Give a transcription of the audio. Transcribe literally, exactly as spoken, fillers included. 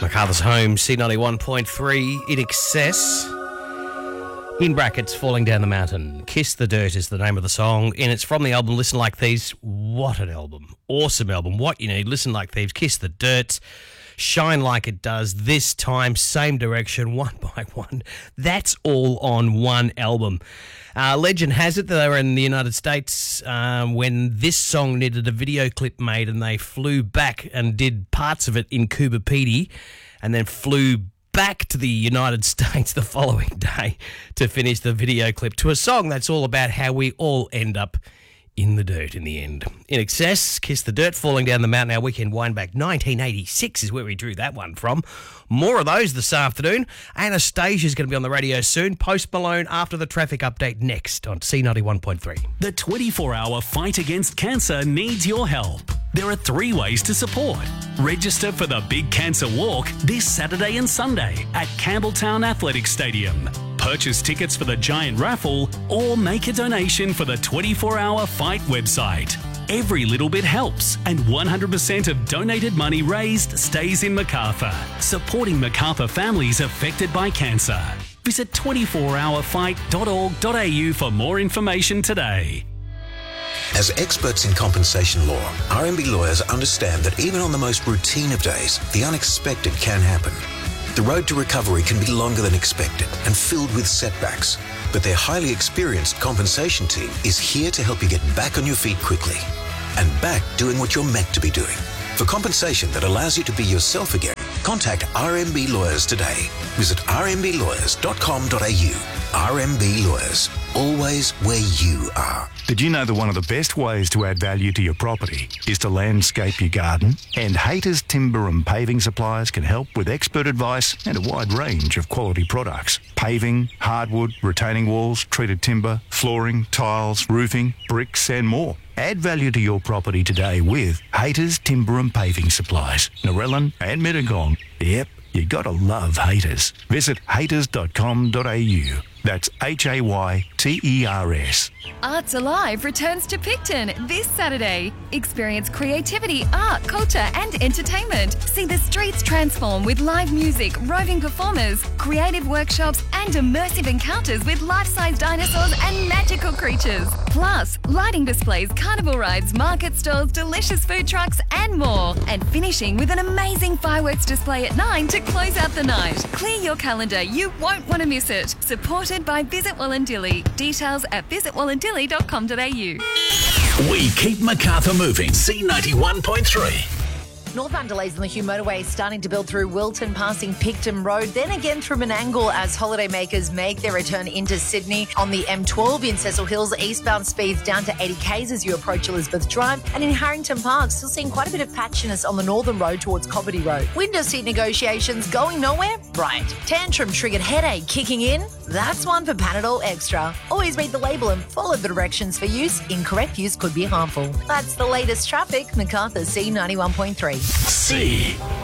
MacArthur's Home, C ninety-one point three, In Excess. In brackets, Falling Down the Mountain. Kiss the Dirt is the name of the song, and it's from the album Listen Like Thieves. What an album. Awesome album. What you need, Listen Like Thieves, Kiss the Dirt, Shine Like It Does, This Time, Same Direction, One by One. That's all on one album. Uh, legend has it that they were in the United States um, when this song needed a video clip made, and they flew back and did parts of it in Coober Pedy, and then flew back to the United States the following day to finish the video clip to a song that's all about how we all end up in the dirt in the end. In Excess, Kiss the Dirt, Falling Down the Mountain. Our weekend wind back nineteen eighty-six is where we drew that one from. More of those this afternoon. Anastasia's going to be on the radio soon. Post Malone after the traffic update next on C ninety-one point three. The twenty-four hour fight against cancer needs your help. There are three ways to support. Register for the Big Cancer Walk this Saturday and Sunday at Campbelltown Athletic Stadium. Purchase tickets for the giant raffle or make a donation for the twenty-four hour fight website. Every little bit helps, and one hundred percent of donated money raised stays in Macarthur, supporting Macarthur families affected by cancer. Visit twenty-four hour fight dot org dot a u for more information today. As experts in compensation law, R M B lawyers understand that even on the most routine of days, the unexpected can happen. The road to recovery can be longer than expected and filled with setbacks, but their highly experienced compensation team is here to help you get back on your feet quickly and back doing what you're meant to be doing. For compensation that allows you to be yourself again, contact R M B Lawyers today. Visit r m b lawyers dot com dot a u. R M B Lawyers, always where you are. Did you know that one of the best ways to add value to your property is to landscape your garden? And Haters Timber and Paving Suppliers can help with expert advice and a wide range of quality products. Paving, hardwood, retaining walls, treated timber, flooring, tiles, roofing, bricks and more. Add value to your property today with Haters Timber and Paving Supplies, Narellan and Mittagong. Yep, you gotta love Haters. Visit haters dot com dot a u. That's H A Y T E R S. Arts Alive returns to Picton this Saturday. Experience creativity, art, culture and entertainment. See the streets transform with live music, roving performers, creative workshops and immersive encounters with life-size dinosaurs and magical creatures. Plus, lighting displays, carnival rides, market stalls, delicious food trucks and more. And finishing with an amazing fireworks display at nine to close out the night. Clear your calendar, you won't want to miss it. Supported by Visit Wollondilly. Details at visit wollondilly dot com dot a u. We keep Macarthur moving. C ninety-one point three. Northbound delays on the Hugh Motorway starting to build through Wilton, passing Picton Road, then again through Menangle as holidaymakers make their return into Sydney. On the M twelve in Cecil Hills, eastbound speeds down to eighty kays as you approach Elizabeth Drive. And in Harrington Park, still seeing quite a bit of patchiness on the northern road towards Cobbity Road. Window seat negotiations going nowhere? Right. Tantrum triggered headache kicking in? That's one for Panadol Extra. Always read the label and follow the directions for use. Incorrect use could be harmful. That's the latest traffic. Macarthur C ninety-one point three. C